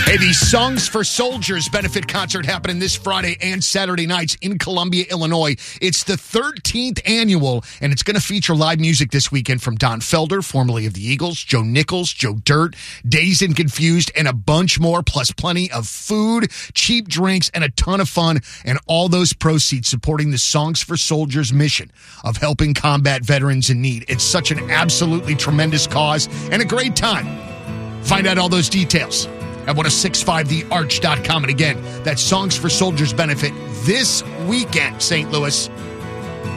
Hey, the Songs for Soldiers benefit concert happening this Friday and Saturday nights in Columbia, Illinois. It's the 13th annual, and it's going to feature live music this weekend from Don Felder, formerly of the Eagles, Joe Nichols, Joe Dirt, Dazed and Confused, and a bunch more, plus plenty of food, cheap drinks, and a ton of fun, and all those proceeds supporting the Songs for Soldiers mission of helping combat veterans in need. It's such an absolutely tremendous cause and a great time. Find out all those details at 1065thearch.com. And again, that Songs for Soldiers benefit this weekend, St. Louis.